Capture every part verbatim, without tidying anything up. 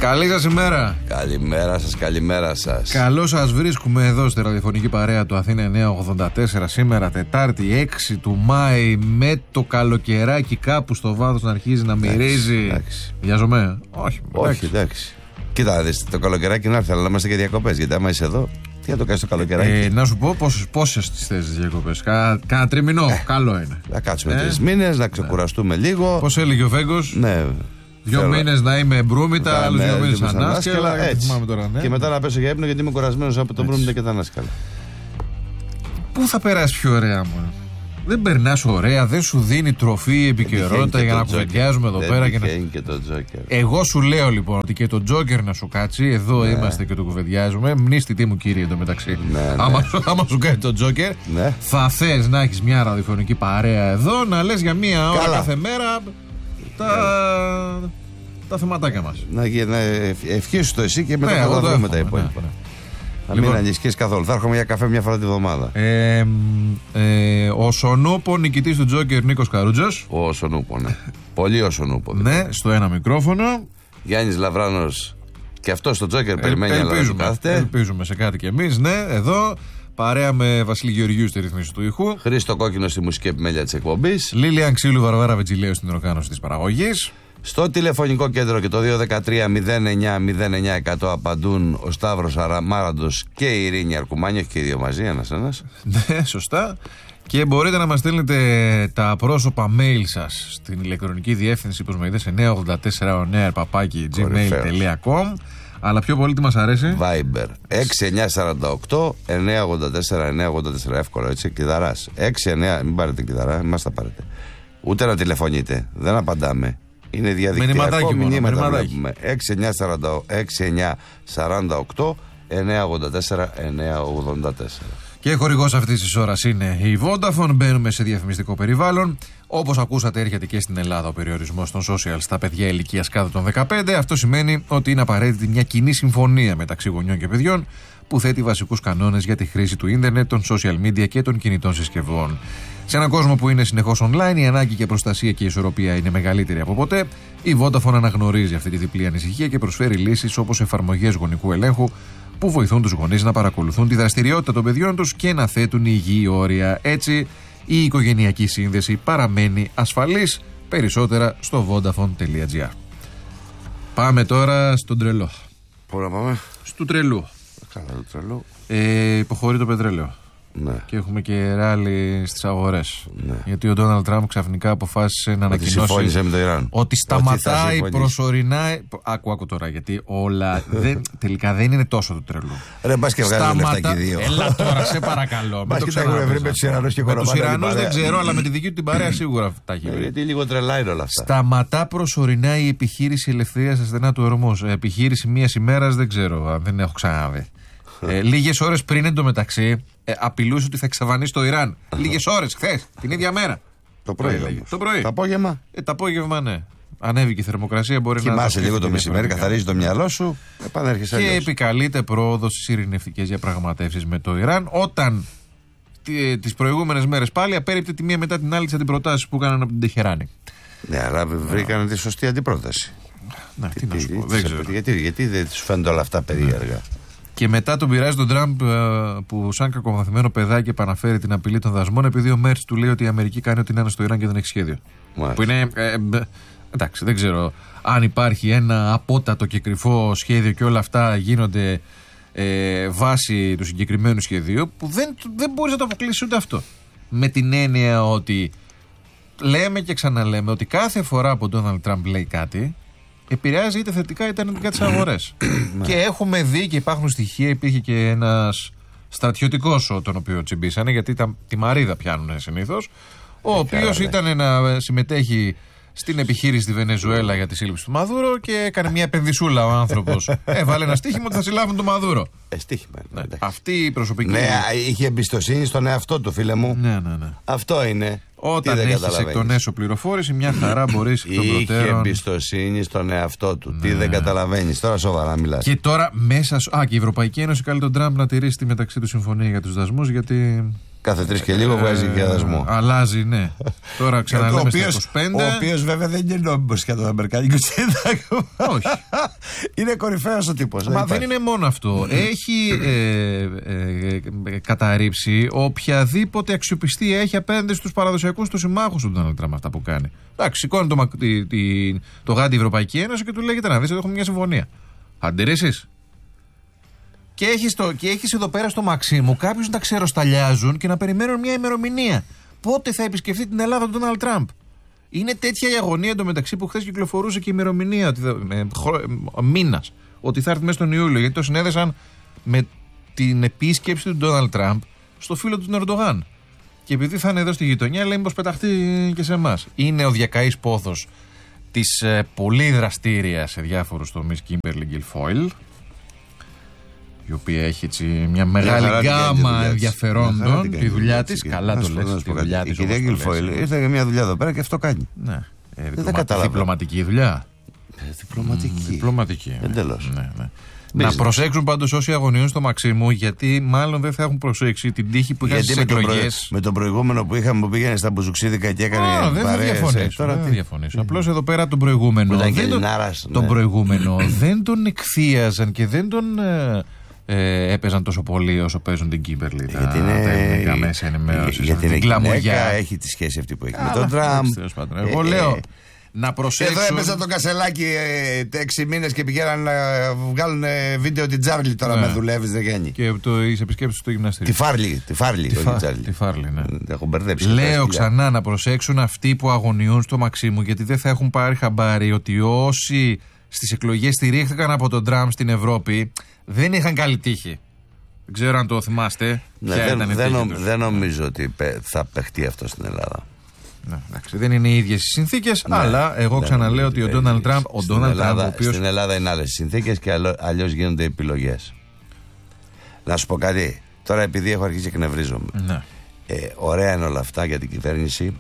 Καλή σας ημέρα. Καλημέρα σας, καλημέρα σας. Καλώς σας βρίσκουμε εδώ στη ραδιοφωνική παρέα του Αθήνα εννιακόσια ογδόντα τέσσερα. Σήμερα Τετάρτη έξι του Μάη, με το καλοκαιράκι κάπου στο βάθος να αρχίζει να μυρίζει. Εντάξει. Βιάζομαι. Όχι, Όχι, εντάξει. Κοίτα, δεις, το καλοκαιράκι να έρθει, αλλά να είμαστε και διακοπές. Γιατί άμα είσαι εδώ, τι θα το κάνεις το καλοκαιράκι. Ε, να σου πω πόσες, πόσες τις θέσεις διακοπές. Κα, κάνα τριμηνό, ε, καλό είναι. Να κάτσουμε ε, τρεις μήνες, να ξεκουραστούμε ναι. λίγο. Πώς έλεγε ο Βέγκος. Ναι. Δύο Θέλω... μήνες να είμαι μπρούμητα, άλλους δύο μήνες ανάσκελα. ανάσκελα. Τώρα, ναι. Και μετά να πέσω για ύπνο γιατί είμαι κουρασμένος από το μπρούμητα και τα ανάσκελα. Πού θα περάσει πιο ωραία μου? Δεν περνάς ωραία, δεν σου δίνει τροφή, επικαιρότητα για να κουβεντιάζουμε εδώ πέρα. Και να... και το Τζόκερ. Εγώ σου λέω λοιπόν ότι και το Τζόκερ να σου κάτσει. Εδώ ναι. είμαστε και το κουβεντιάζουμε. Μνήστη τι μου κύριε εντωμεταξύ. Ναι, ναι. Άμα, άμα σου κάνει το Τζόκερ, ναι. θα θες να έχεις μια ραδιοφωνική παρέα εδώ, να λες για μια ώρα Καλά. κάθε μέρα τα, ναι. τα θεματάκια μας. Να, να ευχήσεις το εσύ και μετά ναι, θα δούμε τα υπόλοιπα. Ναι. Να λοιπόν, μην ανησυχείς καθόλου. Θα έρχομαι για καφέ μια φορά τη βδομάδα. Ε, ε, ο Σονούπο, νικητής του Τζόκερ, Νίκος Καρούτζος. Ο Σονούπο, ναι. Πολύ ο Σονούπο. Ναι, στο ένα μικρόφωνο. Γιάννης Λαβράνος και αυτό στο Τζόκερ ε, περιμένει να κάθεται. Ελπίζουμε σε κάτι κι εμείς, ναι, εδώ. Παρέα με Βασίλη Γεωργιού στη ρύθμιση του ήχου. Χρήστο Κόκκινο στη μουσική επιμέλεια της εκπομπής. Λίλιαν Ξύλου Βαρβάρα Βετζιλέου στην οργάνωση της παραγωγής. Στο τηλεφωνικό κέντρο και το δύο ένα τρία μηδέν εννιά μηδέν εννιά εκατό απαντούν ο Σταύρος Αραμάραντος και η Ειρήνη Αρκουμάνη, όχι και οι δύο μαζί, ένας-ένας. Ναι, σωστά. Και μπορείτε να μας στείλετε τα πρόσωπα mail σας στην ηλεκτρονική διεύθυνση που με εννιακόσια ογδόντα τέσσερα onair παπάκι gmail τελεία com. Αλλά πιο πολύ τι μας αρέσει? Viber έξι εννιά τέσσερα οκτώ εννιά ογδόντα τέσσερα εννιά ογδόντα τέσσερα. Εύκολο έτσι, κλειδαράς. έξι εννιά, μην πάρετε κλειδαρά, μην μας τα πάρετε. Ούτε να τηλεφωνείτε, δεν απαντάμε. Είναι διαδικτυακό μηνύματα βλέπουμε. έξι εννιά τέσσερα οκτώ εννιά ογδόντα τέσσερα εννιά ογδόντα τέσσερα. Και χορηγός αυτής της ώρας είναι η Vodafone. Μπαίνουμε σε διαφημιστικό περιβάλλον. Όπως ακούσατε, έρχεται και στην Ελλάδα ο περιορισμός των social στα παιδιά ηλικίας κάτω των δεκαπέντε. Αυτό σημαίνει ότι είναι απαραίτητη μια κοινή συμφωνία μεταξύ γονιών και παιδιών που θέτει βασικούς κανόνες για τη χρήση του ίντερνετ, των social media και των κινητών συσκευών. Σε έναν κόσμο που είναι συνεχώς online, η ανάγκη για προστασία και η ισορροπία είναι μεγαλύτερη από ποτέ. Η Vodafone αναγνωρίζει αυτή τη διπλή ανησυχία και προσφέρει λύσεις όπως εφαρμογές γονικού ελέγχου που βοηθούν τους γονείς να παρακολουθούν τη δραστηριότητα των παιδιών τους και να θέτουν υγιή όρια. Έτσι, η οικογενειακή σύνδεση παραμένει ασφαλής. Περισσότερα στο vodafone τελεία gr. Πάμε τώρα στον τρελό. Πού να πάμε? Στου τρελού. Καλά, το τρελό. Ε, υποχωρεί το πετρέλαιο. Ναι. Και έχουμε και ράλι στις αγορές. Ναι. Γιατί ο Ντόναλντ Τραμπ ξαφνικά αποφάσισε να ανακοινώσει με το Ιράν. ότι σταματάει ότι προσωρινά. Άκου, άκου τώρα, γιατί όλα δεν, τελικά δεν είναι τόσο του τρελού. Ρε, πας και βγάζουν λεφτά και οι δύο. Έλα τώρα, σε παρακαλώ. Μπας και τα έχουμε βρει με τους Ιρανούς και χωροπάνε. Με τους Ιρανούς δεν ξέρω, αλλά με τη δική του την παρέα σίγουρα τα έχει βρει. Γιατί λίγο τρελά είναι όλα αυτά. Σταματά προσωρινά η επιχείρηση ελευθερίας ασθενά του Ορμούς. Επιχείρηση μίας ημέρας δεν ξέρω, δεν έχω ξαναδεί. Ε, λίγες ώρες πριν εντωμεταξύ ε, απειλούσε ότι θα εξαφανίσει το Ιράν. Λίγες ώρες χθες, την ίδια μέρα. Το πρωί. Το πρωί. Το απόγευμα. Ε, το απόγευμα, ναι. Ανέβηκε η θερμοκρασία, μπορεί Κοιμάσαι να. Κοιμάσαι λίγο το μεσημέρι, καθαρίζει το μυαλό σου, επανέρχεσαι. Και επικαλείται πρόοδο στις ειρηνευτικές διαπραγματεύσεις με το Ιράν, όταν τις προηγούμενες μέρες πάλι απέρριπτε τη μία μετά την άλλη τις αντιπροτάσεις που έκαναν από την Τεχεράνη. Ναι, αλλά βρήκαν τη σωστή αντιπρόταση. Να, τι να σου πω, δεν ξέρω. Γιατί, γιατί δεν του φαίνονται όλα αυτά περίεργα. Και μετά τον πειράζει τον Τραμπ που, σαν κακομαθημένο παιδάκι, επαναφέρει την απειλή των δασμών, επειδή ο Μέρτς του λέει ότι η Αμερική κάνει ό,τι να είναι στο Ιράν και δεν έχει σχέδιο. Μάλιστα. Που είναι. Ε, ε, εντάξει, δεν ξέρω αν υπάρχει ένα απότατο και κρυφό σχέδιο και όλα αυτά γίνονται ε, βάσει του συγκεκριμένου σχεδίου, που δεν, δεν μπορεί να το αποκλείσει ούτε αυτό. Με την έννοια ότι λέμε και ξαναλέμε ότι κάθε φορά που ο Ντόναλντ Τραμπ λέει κάτι, επηρεάζει είτε θετικά είτε αρνητικά τις αγορές. Και έχουμε δει και υπάρχουν στοιχεία, υπήρχε και ένας στρατιωτικός τον οποίο τσιμπήσανε, γιατί τα, τη μαρίδα πιάνουν συνήθως, ο οποίος ήταν να συμμετέχει στην επιχείρηση στη Βενεζουέλα για τη σύλληψη του Μαδούρο και έκανε μια επενδυσούλα ο άνθρωπος. Έβαλε ένα στοίχημα ότι θα συλλάβουν τον Μαδούρο. Ε, στοίχημα. Ναι. Αυτή η προσωπική. Ναι, είχε εμπιστοσύνη στον εαυτό του, φίλε μου. Ναι, ναι, ναι. Αυτό είναι. Όταν έχεις εκ των έσω πληροφόρηση, μια χαρά μπορείς εκ των προτέρων. Είχε εμπιστοσύνη στον εαυτό του. Ναι. Τι δεν καταλαβαίνεις. Τώρα σοβαρά μιλάς. Και τώρα μέσα. Α, και η Ευρωπαϊκή Ένωση καλεί τον Τραμπ να τηρήσει τη μεταξύ του συμφωνία για τους δασμούς, γιατί Κάθε τρεις και λίγο βγάζει και δασμό. Αλλάζει, ναι. Τώρα ξαναλέμε στα είκοσι πέντε. Ο οποίος βέβαια δεν είναι νόμιμος για το αμερικάνικο σύνταγμα. Όχι. Είναι κορυφαίος ο τύπος. Μα δεν είναι μόνο αυτό. Έχει ε, ε, ε, καταρρύψει οποιαδήποτε αξιοπιστία έχει απέναντι στους παραδοσιακούς του συμμάχους του Ντόναλντ Τραμπ αυτά που κάνει. Εντάξει, σηκώνει το, τη, τη, το γάντι η Ευρωπαϊκή Ένωση και του λέγεται να δεις ότι έχουμε μια συμφωνία. Αντιρρήσεις. Και έχεις, το, και έχεις εδώ πέρα στο Μαξίμου κάποιους να τα ξεροσταλιάζουν και να περιμένουν μια ημερομηνία. Πότε θα επισκεφτεί την Ελλάδα ο Ντόναλντ Τραμπ. Είναι τέτοια η αγωνία εντωμεταξύ που χθες κυκλοφορούσε και η ημερομηνία ε, ε, μήνας. Ότι θα έρθει μέσα τον Ιούλιο. Γιατί το συνέδεσαν με την επίσκεψη του Ντόναλντ Τραμπ στο φίλο του Ερντογάν. Και επειδή θα είναι εδώ στη γειτονιά, λέει μήπως πεταχτεί και σε εμάς. Είναι ο διακαής πόθος της ε, πολύ δραστήρια σε διάφορους τομείς Κίμπερλι Γκιλφόιλ, η οποία έχει έτσι μια μεγάλη γκάμα ενδιαφερόντων. Τη δουλειά της. Καλά το λες. Η κυρία Γκιλφόιλ ήρθε για μια δουλειά εδώ πέρα και αυτό κάνει. Ναι. Δεν κατάλαβα. Διπλωματική δουλειά. Διπλωματική. Διπλωματική. Εντελώς. Να προσέξουν πάντως όσοι αγωνιούν στο Μαξίμου, γιατί μάλλον δεν θα έχουν προσέξει την τύχη που είχαν στις εκλογές. Με τον προηγούμενο που είχαμε που πήγαινε στα μπουζουξίδικα και έκανε παρέες. Δεν θα διαφωνήσω. Απλώς εδώ πέρα τον προηγούμενο. Τον προηγούμενο δεν τον εκθίαζαν και δεν τον. Ε, έπαιζαν τόσο πολύ όσο παίζουν την Κίμπερλι. Γιατί είναι. Τα μέσα ενημέρωση. Γιατί είναι γυναίκα, έχει τη σχέση αυτή που έχει με τον Τραμπ. Εγώ λέω να προσέξουν. Εδώ έπαιζα τον Κασελάκη έξι μήνες και πηγαίναν να βγάλουν βίντεο την Τζάρλι τώρα με δουλεύεις, δεν γίνει. Και το είσαι επισκέψεις στο γυμναστήριο. Τη Φάρλι, τη Φάρλι. Τη Φάρλι, ναι. Έχω μπερδέψει. Λέω ξανά να προσέξουν αυτοί που αγωνιούν στο Μαξίμου, γιατί δεν θα έχουν πάρει χαμπάρι ότι όσοι στις εκλογές στηρίχθηκαν από τον Τραμπ στην Ευρώπη δεν είχαν καλή τύχη. Δεν ξέρω αν το θυμάστε. Ναι, δεν, δεν, νο, δεν νομίζω ότι θα παιχτεί αυτό στην Ελλάδα. Ναι, εντάξει, δεν είναι οι ίδιες οι συνθήκες, ναι, αλλά εγώ ξαναλέω ότι ο Ντόναλντ Τραμπ. Στην, οποίος... στην Ελλάδα είναι άλλες συνθήκες και αλλιώς γίνονται επιλογές. Να σου πω κάτι. Τώρα επειδή έχω αρχίσει και εκνευρίζομαι. Ναι. Ε, ωραία είναι όλα αυτά για την κυβέρνηση.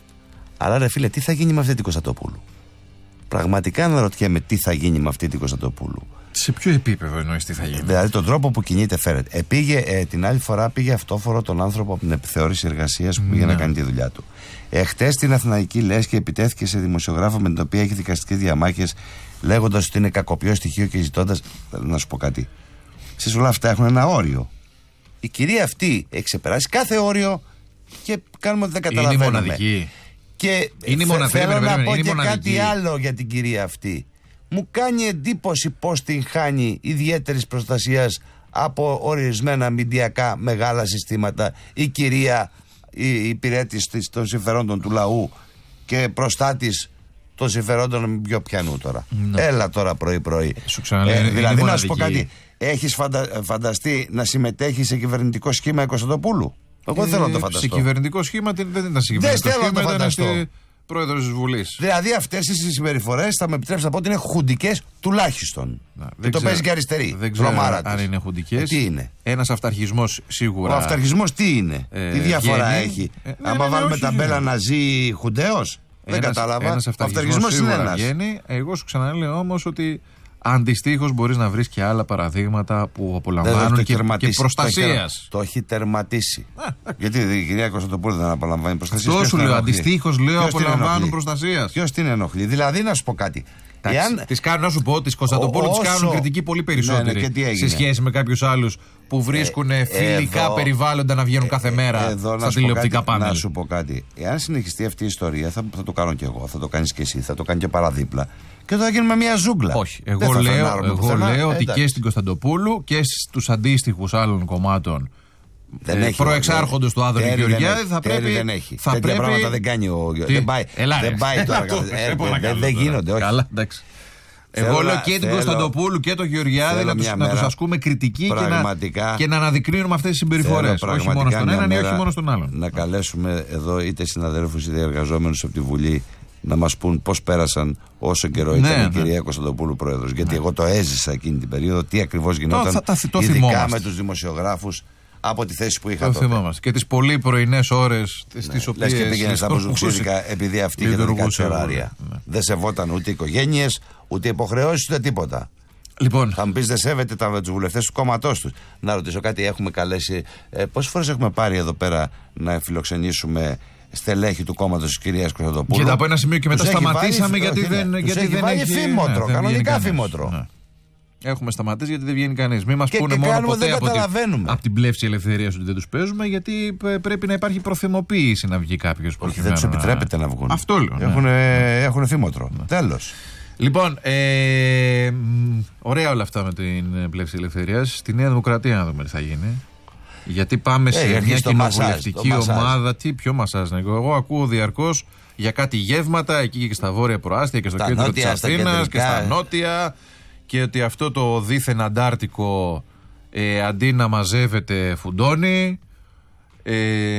Αλλά ρε φίλε, τι θα γίνει με αυτή την Κωνσταντοπούλου. Πραγματικά αναρωτιέμαι τι θα γίνει με αυτή την Κωνσταντοπούλου. Σε ποιο επίπεδο εννοείς τι θα γίνει? Δηλαδή τον τρόπο που κινείται φέρεται. Επήγε, ε, την άλλη φορά πήγε αυτόφορο τον άνθρωπο από την επιθεώρηση εργασίας που πήγε ναι. να κάνει τη δουλειά του. Εχθές στην Αθηναϊκή λες και επιτέθηκε σε δημοσιογράφο με την οποία έχει δικαστικές διαμάχες, λέγοντας ότι είναι κακοποιό στοιχείο και ζητώντας. Να σου πω κάτι. Σε όλα αυτά έχουν ένα όριο. Η κυρία αυτή έχει ξεπεράσει κάθε όριο και κάνουμε ότι δεν καταλαβαίνουμε. Είναι μοναδική. Και είναι μοναδική. Θέλω να πω είναι και μοναδική. κάτι άλλο για την κυρία αυτή. Μου κάνει εντύπωση πως την χάνει ιδιαίτερης προστασίας από ορισμένα μηντιακά μεγάλα συστήματα η κυρία η υπηρέτης των συμφερόντων του λαού και προστάτης των συμφερόντων πιο πιανού τώρα. Ναι. Έλα τώρα πρωί πρωί. Ε, ε, δηλαδή να σου πω κάτι. Έχεις φαντα, φανταστεί να συμμετέχει σε κυβερνητικό σχήμα η Κωνσταντοπούλου? Εγώ δεν ε, θέλω να το φανταστώ. Σε κυβερνητικό σχήμα δεν ήταν σε κυβερνητικό σχήμα. Δεν θέλω να το φανταστώ. Πρόεδρος της Βουλής. Δηλαδή αυτές οι συμπεριφορές θα με επιτρέψει να πω ότι είναι χουντικές τουλάχιστον. Να, και το παίζει και αριστερή. Δεν ξέρω αν είναι χουντικές. Ε, τι είναι? Ένας αυταρχισμός σίγουρα. Ο αυταρχισμός τι είναι? Ε, τι διαφορά γίνει. έχει? Ε, ναι, άμα ναι, βάλουμε όχι, ταμπέλα να ζει χουντέος. Δεν κατάλαβα. Ένας αυταρχισμός είναι ένας. Βγαίνει. Εγώ σου ξαναλέω όμως ότι αντιστοίχως μπορείς να βρεις και άλλα παραδείγματα που απολαμβάνουν και, και προστασίας. Το έχει τερματίσει. Α, γιατί η κυρία Κωνσταντοπούλου δεν απολαμβάνει προστασία? Αυτό σου λέω. Αντιστοίχως λέω απολαμβάνουν προστασίας. Ποιος την ενοχλεί? Δηλαδή να σου πω κάτι. Εάν... Τις κάνουν, να σου πω, τις Κωνσταντοπούλου τις κάνουν κριτική πολύ περισσότερη ναι, ναι, σε σχέση με κάποιους άλλους που βρίσκουν ε, φιλικά εδώ, περιβάλλοντα να βγαίνουν κάθε μέρα ε, στα τηλεοπτικά πάνελ. Να σου πω κάτι. Εάν συνεχιστεί αυτή η ιστορία, θα, θα το κάνω κι εγώ, θα το κάνεις κι εσύ, θα το κάνει και παραδίπλα. Και θα γίνουμε μια ζούγκλα. Όχι. Εγώ λέω, εγώ λέω ότι και στην Κωνσταντοπούλου και στους αντίστοιχους άλλων κομμάτων δεν έχει, προεξάρχοντος του Άδωνη Γεωργιάδη θα πρέπει. Δεν έχει. Θα Τέτοια πρέπει... πράγματα δεν κάνει ο Γεωργιάδη. Δεν πάει. Δεν πάει τώρα. Δεν γίνονται. Όχι. Καλά, εντάξει. Εγώ λέω και την Κωνσταντοπούλου και τον Γεωργιάδη να τους, να τους ασκούμε κριτική και να, και να αναδεικνύουμε αυτές τις συμπεριφορές. Όχι μόνο στον έναν ή όχι μόνο στον άλλον. Να καλέσουμε εδώ είτε συναδέλφους είτε εργαζόμενους από τη Βουλή να μας πούν πώς πέρασαν όσο καιρό ναι, ήταν ναι. η κυρία Κωνσταντοπούλου πρόεδρος. Γιατί ναι. εγώ το έζησα εκείνη την περίοδο, τι ακριβώς γινόταν, το, θα, το ειδικά θυμόμαστε. με τους δημοσιογράφους από τη θέση που είχα το τότε. Θυμόμαστε. Και τις πολύ πρωινές ώρες τις ναι. οποίες... Λες και πήγαινε στα Μπουζουξίδικα επειδή αυτή είχε δικά της ωράρια. Ναι. Δεν σεβόταν ούτε οικογένειες, ούτε υποχρεώσεις, ούτε τίποτα. Λοιπόν. Θα μου πει, δεν σέβεται του βουλευτέ του κόμματό του. Να ρωτήσω κάτι, έχουμε καλέσει. Ε, Πόσες φορές έχουμε πάρει εδώ πέρα να φιλοξενήσουμε στελέχη του κόμματος της κυρίας Κωνσταντοπούλου? Και από ένα σημείο και μετά τους σταματήσαμε βάλει, γιατί όχι, δεν, ναι, γιατί έχει δεν βάλει έχει φήμοτρο, ναι, κανονικά φήμοτρο. Ναι. Έχουμε σταματήσει γιατί δεν βγαίνει κανείς. Μην μας και, πούνε και μόνο ποτέ από, τη, από την πλεύση ελευθερίας ότι δεν τους παίζουμε, γιατί πρέπει να υπάρχει προθυμοποίηση να βγει κάποιος. Όχι, δεν τους επιτρέπεται να βγουν. Αυτό λέω. Έχουν, ναι. έχουν φήμοτρο. Ναι. Τέλος. Λοιπόν, ε, ωραία όλα αυτά με την πλεύση ελευθερίας. Στη Νέα Δημοκρατία να δούμε τι θα γίνει. Γιατί πάμε σε ε, μια κοινοβουλευτική ομάδα. Τι πιο μασάζ, ναι. Εγώ ακούω διαρκώς για κάτι γεύματα εκεί και στα βόρεια προάστια και στο στα κέντρο της Αθήνας και στα νότια. Και ότι αυτό το δίθεν αντάρτικο ε, αντί να μαζεύεται φουντώνει. Ε,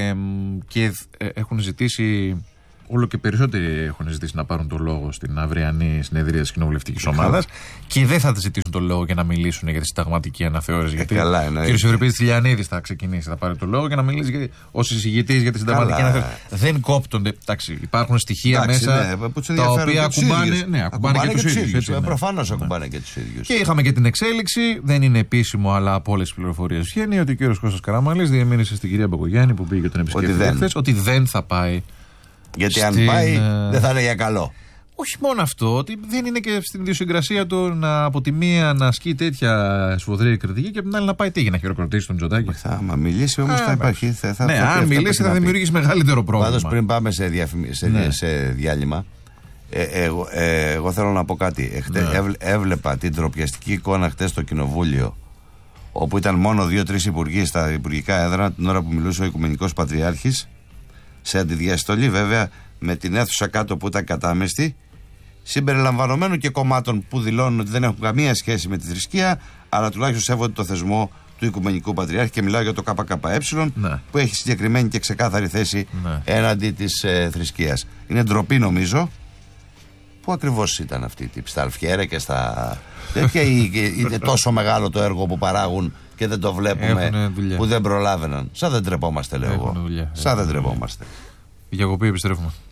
και ε, έχουν ζητήσει. Όλο και περισσότεροι έχουν ζητήσει να πάρουν το λόγο στην αυριανή συνεδρία της κοινοβουλευτικής ομάδας και δεν θα ζητήσουν το λόγο για να μιλήσουν για τη συνταγματική αναθεώρηση. Γιατί ο κ. Ευρυπίδης Τηλιανίδης θα ξεκινήσει, θα πάρει το λόγο για να μιλήσει ως εισηγητής για τη συνταγματική αναθεώρηση. Δεν κόπτονται. Εντάξει, υπάρχουν στοιχεία εντάξει, μέσα ναι, τα οποία ακουμπάνε, ναι, ακουμπάνε και, και τους ίδιους. Ναι. Προφανώς ακουμπάνε και τους ίδιους. Και είχαμε και την εξέλιξη, δεν είναι επίσημο, αλλά από όλες τις πληροφορίες βγαίνει ότι ο κ. Κώστας Καραμανλής διαμήνυσε στην κυρία Μπακογιάννη που πήγε και τον επισκέφθηκε χθες ότι δεν θα πάει. Γιατί στην, αν πάει δεν θα είναι για καλό. Όχι μόνο αυτό, ότι δεν είναι και στην ιδιοσυγκρασία του να από τη μία να ασκεί τέτοια σφοδρή κριτική και από την άλλη να πάει τι, για να χειροκροτήσει τον Τζοτάκη. Θα άμα μιλήσει όμως θα υπάρχει. Θα, θα, ναι, θα, αν μιλήσει θα δημιουργήσει μεγαλύτερο πρόβλημα. Πάντως πριν πάμε σε, διαφημι... σε, ναι. σε διάλειμμα, ε, ε, εγώ, ε, εγώ θέλω να πω κάτι. Εχτε, ναι. έβλε, έβλεπα την τροπιαστική εικόνα χτες στο Κοινοβούλιο, όπου ήταν μόνο δύο-τρεις υπουργοί στα υπουργικά έδρανα την ώρα που μιλούσε ο Οικουμενικός Πατριάρχης. Σε αντιδιαστολή βέβαια με την αίθουσα κάτω που ήταν κατάμεστη, συμπεριλαμβανομένου και κομμάτων που δηλώνουν ότι δεν έχουν καμία σχέση με τη θρησκεία, αλλά τουλάχιστον σέβονται το θεσμό του Οικουμενικού Πατριάρχη. Και μιλάω για το ΚΚΕ, ναι. που έχει συγκεκριμένη και ξεκάθαρη θέση ναι. έναντι της ε, θρησκείας. Είναι ντροπή νομίζω. Πού ακριβώς ήταν αυτή η τύπη, στα Αλφιέρα και στα. Τέτοια είναι τόσο μεγάλο το έργο που παράγουν και δεν το βλέπουμε, που δεν προλάβαιναν. Σαν δεν τρεπόμαστε, λέω εγώ. Σαν δεν τρεπόμαστε. Διακοπή, επιστρέφουμε.